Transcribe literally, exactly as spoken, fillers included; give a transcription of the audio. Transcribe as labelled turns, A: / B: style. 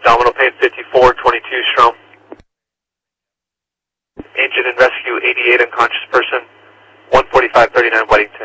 A: Abdominal pain fifty-four, twenty-two Strom. Agent and rescue eighty-eight unconscious person, one forty-five thirty-nine Weddington.